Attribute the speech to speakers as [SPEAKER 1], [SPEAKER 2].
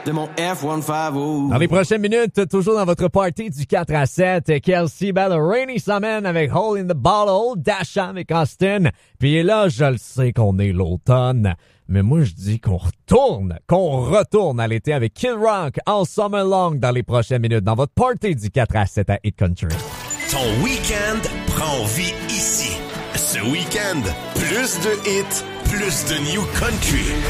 [SPEAKER 1] de mon F-150.
[SPEAKER 2] Dans les prochaines minutes, toujours dans votre party du 4 à 7, Kelsey Ballerini s'amène avec Hole in the Bottle, Dasha avec Austin. Puis là, je le sais qu'on est l'automne, mais moi je dis qu'on retourne à l'été avec Kid Rock en Summer Long dans les prochaines minutes dans votre party du 4 à 7 à Hit Country.
[SPEAKER 3] Ton week-end prend vie ici. Ce week-end, plus de hits, plus de new country.